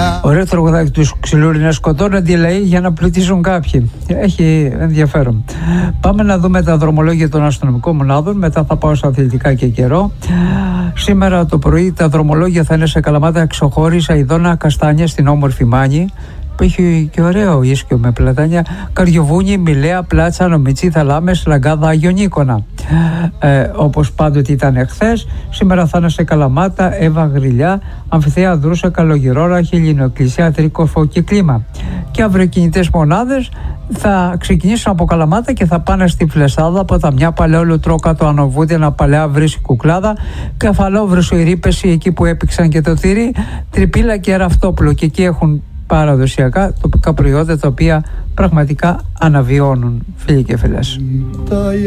Ωραίο τραγουδάκι του Ξυλούρη, να σκοτώνουν αντιλαοί για να πλουτίσουν κάποιοι. Έχει ενδιαφέρον. Πάμε να δούμε τα δρομολόγια των αστυνομικών μονάδων. Μετά θα πάω στα αθλητικά και καιρό. Σήμερα το πρωί τα δρομολόγια θα είναι σε Καλαμάτα, Εξοχώρη, Αηδώνα, Καστάνια, στην όμορφη Μάνη, που έχει και ωραίο ίσκιο με πλατάνια, Καριοβούνι, Μιλέα, Πλάτσα, Νομιτσί, Θαλάμες, Λαγκάδα, Αγιονίκονα. Όπως πάντοτε ήταν εχθές, σήμερα θα είναι σε Καλαμάτα, Εύα, Γρυλιά, Αμφιθέα, Δρούσα, Καλογερόρα, Χελινοεκκλησία, Τρίκοφο και Κλίμα. Και αυροκινητές μονάδες θα ξεκινήσουν από Καλαμάτα και θα πάνε στη Φλεσάδα, Ποταμιά, Παλαιόλου, Τρόκατο, Ανοβούτινα, Παλαιά Βρύση, Κουκλάδα, Κεφαλό, Βρυσοειρήπεση, εκεί που έπηξαν και το τυρί, Τρυπίλα και Ραφτόπουλο, και εκεί έχουν παραδοσιακά τοπικά προϊόντα τα οποία πραγματικά αναβιώνουν, φίλοι και φίλες.